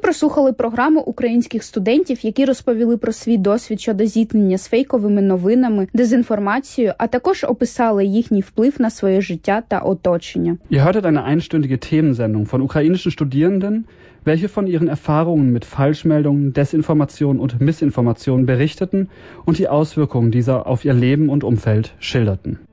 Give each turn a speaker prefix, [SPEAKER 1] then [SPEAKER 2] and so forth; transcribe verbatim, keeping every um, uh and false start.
[SPEAKER 1] прослухали програму українських студентів, які розповіли про свій досвід щодо зіткнення з фейковими новинами, дезінформацією, а також описали їхній вплив на своє життя та оточення.
[SPEAKER 2] Ihr hörtet eine einstündige Themensendung von ukrainischen Studierenden, welche von ihren Erfahrungen mit Falschmeldungen, Desinformation und Missinformation berichteten und die Auswirkungen dieser auf ihr Leben und Umfeld schilderten.